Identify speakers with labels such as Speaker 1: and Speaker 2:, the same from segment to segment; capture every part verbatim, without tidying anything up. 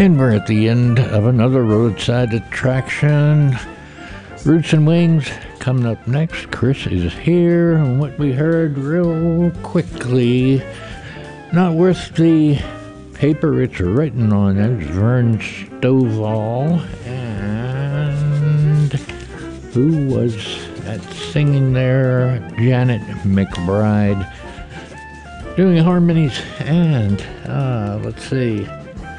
Speaker 1: And we're at the end of another roadside attraction. Roots and Wings coming up next. Chris is here. And what we heard real quickly, not worth the paper it's written on, it was Vern Stovall. And who was that singing there? Janet McBride doing harmonies. And uh, let's see.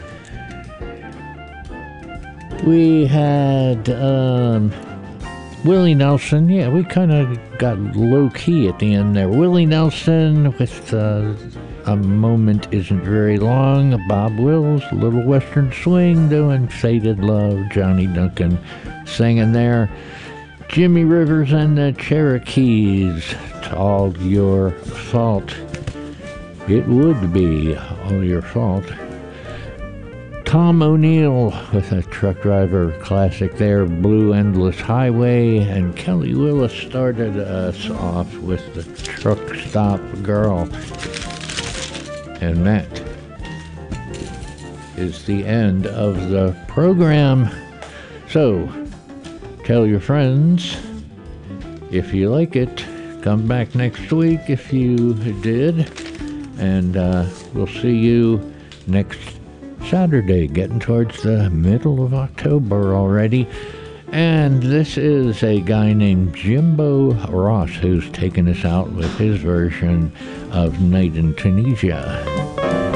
Speaker 1: We had um, Willie Nelson. Yeah, we kind of got low-key at the end there. Willie Nelson with uh, A Moment Isn't Very Long. Bob Wills, Little Western Swing doing Faded Love. Johnny Duncan singing there. Jimmy Rivers and the Cherokees. It's all your fault. It would be all your fault. Tom O'Neill with a truck driver classic there, Blue Endless Highway, and Kelly Willis started us off with the Truck Stop Girl. And that is the end of the program. So, tell your friends if you like it. Come back next week if you did. And uh, we'll see you next Saturday, getting towards the middle of October already. And this is a guy named Jimbo Ross who's taking us out with his version of Night in Tunisia.